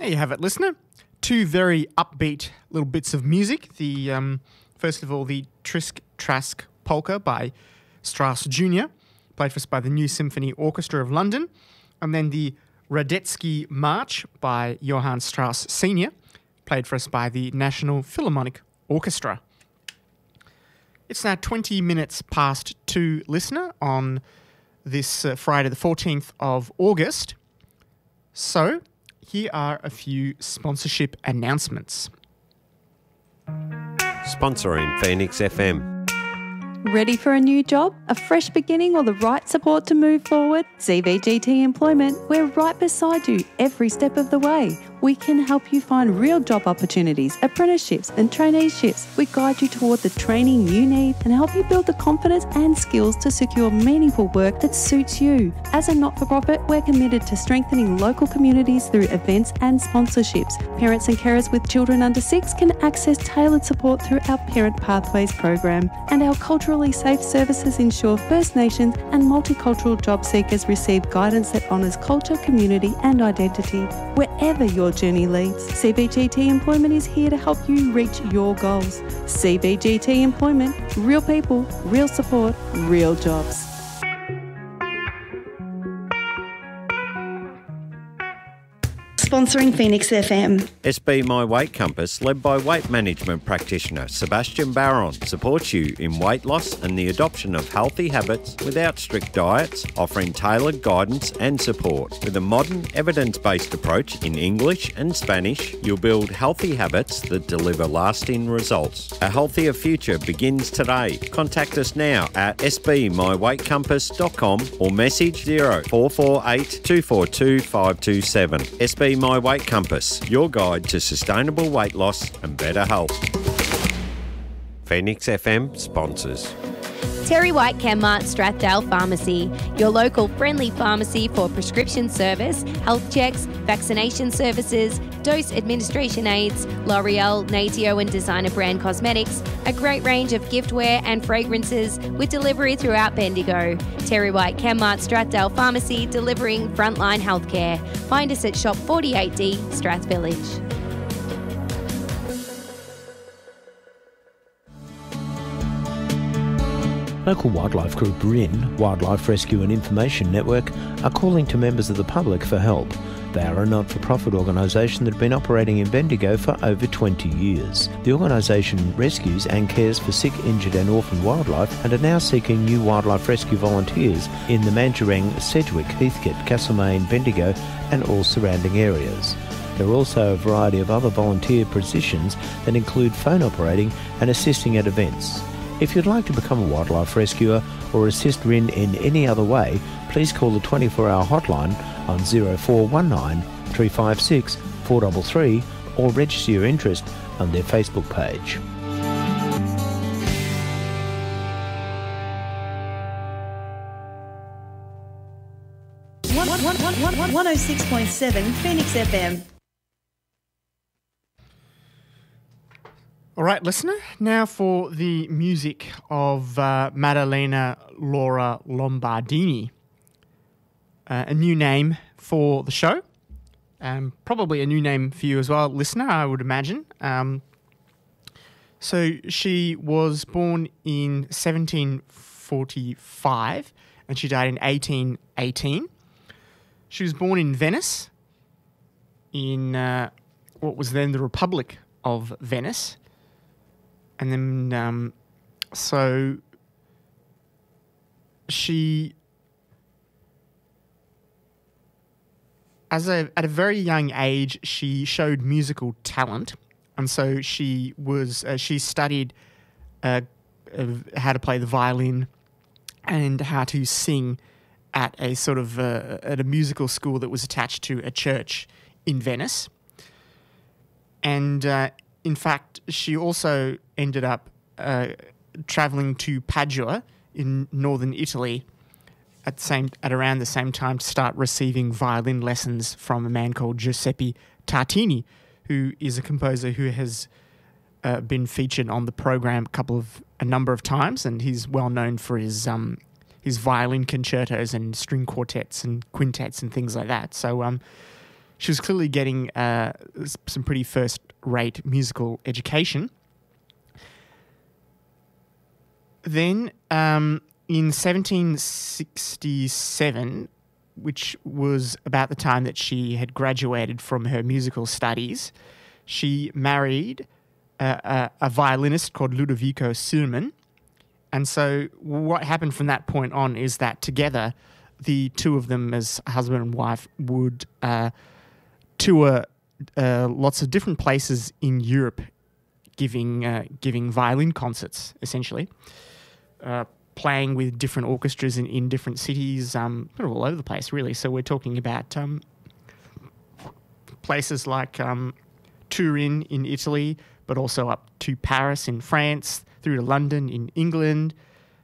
There you have it, listener. Two very upbeat little bits of music. The first of all, the Trisk Trask Polka by Strauss Jr., played for us by the New Symphony Orchestra of London, and then the Radetzky March by Johann Strauss Sr., played for us by the National Philharmonic Orchestra. It's now 20 minutes past 2, listener, on this Friday the 14th of August. So, here are a few sponsorship announcements. Sponsoring Phoenix FM. Ready for a new job, a fresh beginning, or the right support to move forward? CVGT Employment, we're right beside you every step of the way. We can help you find real job opportunities, apprenticeships and traineeships. We guide you toward the training you need and help you build the confidence and skills to secure meaningful work that suits you. As a not-for-profit, we're committed to strengthening local communities through events and sponsorships. Parents and carers with children under 6 can access tailored support through our Parent Pathways program, and our culturally safe services ensure First Nations and multicultural job seekers receive guidance that honours culture, community and identity. Wherever your journey leads, CVGT Employment is here to help you reach your goals. CVGT Employment, real people, real support, real jobs. Sponsoring Phoenix FM. SB My Weight Compass, led by weight management practitioner Sebastian Barron, supports you in weight loss and the adoption of healthy habits without strict diets, offering tailored guidance and support. With a modern, evidence-based approach in English and Spanish, you'll build healthy habits that deliver lasting results. A healthier future begins today. Contact us now at sbmyweightcompass.com or message 0448 242 527. SB My Weight Compass, your guide to sustainable weight loss and better health. Phoenix FM sponsors. Terry White Chemmart Strathdale Pharmacy, your local friendly pharmacy for prescription service, health checks, vaccination services, dose administration aids, L'Oreal, Natio and designer brand cosmetics, a great range of giftware and fragrances with delivery throughout Bendigo. Terry White Chemmart Strathdale Pharmacy, delivering frontline healthcare. Find us at Shop 48D, Strath Village. Local wildlife group RIN, Wildlife Rescue and Information Network, are calling to members of the public for help. They are a not-for-profit organisation that have been operating in Bendigo for over 20 years. The organisation rescues and cares for sick, injured and orphaned wildlife and are now seeking new wildlife rescue volunteers in the Mandurang, Sedgwick, Heathcote, Castlemaine, Bendigo and all surrounding areas. There are also a variety of other volunteer positions that include phone operating and assisting at events. If you'd like to become a wildlife rescuer or assist RIN in any other way, please call the 24-hour hotline on 0419 356 433 or register your interest on their Facebook page. One 106.7 Phoenix FM. All right, listener, now for the music of Maddalena Laura Lombardini. A new name for the show. Probably a new name for you as well, listener, I would imagine. So she was born in 1745 and she died in 1818. She was born in Venice, in what was then the Republic of Venice. And then, so she, at a very young age, she showed musical talent. And so she studied how to play the violin and how to sing at a sort of, at a musical school that was attached to a church in Venice. And, in fact, she also ended up travelling to Padua in northern Italy at around the same time to start receiving violin lessons from a man called Giuseppe Tartini, who is a composer who has been featured on the program a number of times, and he's well known for his violin concertos and string quartets and quintets and things like that. So she was clearly getting some pretty first-rate musical education. Then, in 1767, which was about the time that she had graduated from her musical studies, she married a violinist called Ludovico Suhrmann. And so what happened from that point on is that together, the two of them as husband and wife would tour lots of different places in Europe, giving violin concerts, essentially, playing with different orchestras in different cities, sort of all over the place, really. So we're talking about places like Turin in Italy, but also up to Paris in France, through to London in England.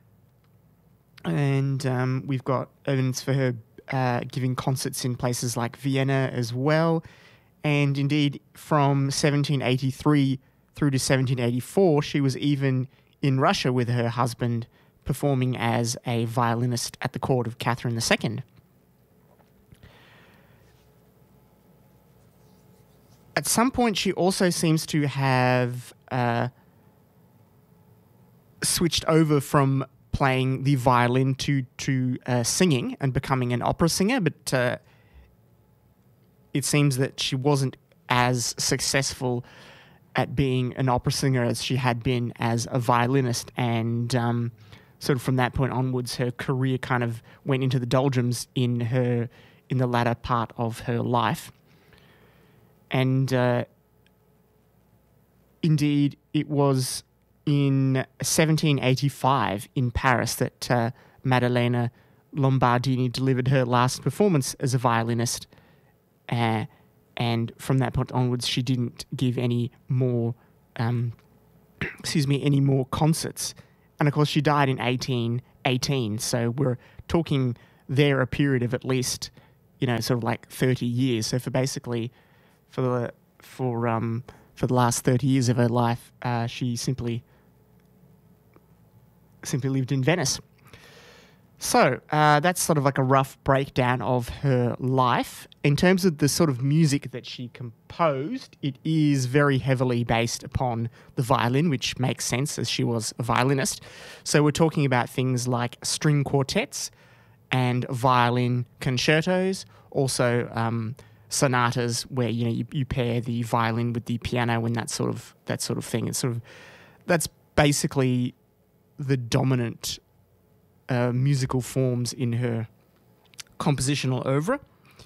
And we've got evidence for her giving concerts in places like Vienna as well. And indeed, from 1783 through to 1784, she was even in Russia with her husband, performing as a violinist at the court of Catherine II. At some point, she also seems to have switched over from playing the violin to singing and becoming an opera singer, but it seems that she wasn't as successful at being an opera singer as she had been as a violinist, and sort of from that point onwards, her career kind of went into the doldrums in the latter part of her life. And indeed, it was in 1785 in Paris that Maddalena Lombardini delivered her last performance as a violinist, and from that point onwards, she didn't give any more, any more concerts. And of course, she died in 1818. So we're talking there a period of at least, sort of like 30 years. So for the last 30 years of her life, she simply lived in Venice. So that's sort of like a rough breakdown of her life. In terms of the sort of music that she composed, it is very heavily based upon the violin, which makes sense as she was a violinist. So we're talking about things like string quartets and violin concertos, also sonatas where you pair the violin with the piano and that sort of thing. It's that's basically the dominant musical forms in her compositional oeuvre.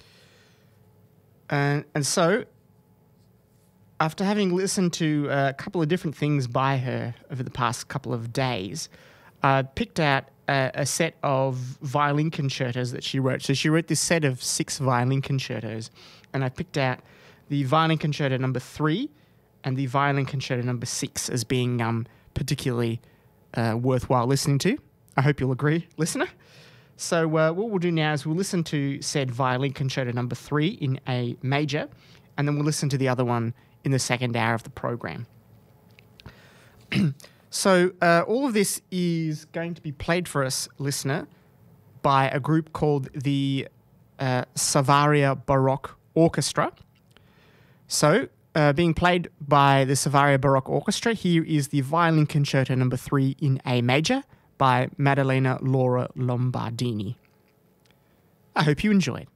And so, after having listened to a couple of different things by her over the past couple of days, I picked out a set of violin concertos that she wrote. So she wrote this set of 6 violin concertos, and I picked out the violin concerto number 3 and the violin concerto number 6 as being particularly worthwhile listening to. I hope you'll agree, listener. So what we'll do now is we'll listen to said violin concerto number 3 in A major, and then we'll listen to the other one in the second hour of the program. So all of this is going to be played for us, listener, by a group called the Savaria Baroque Orchestra. So being played by the Savaria Baroque Orchestra, here is the violin concerto number 3 in A major by Maddalena Laura Lombardini. I hope you enjoy it.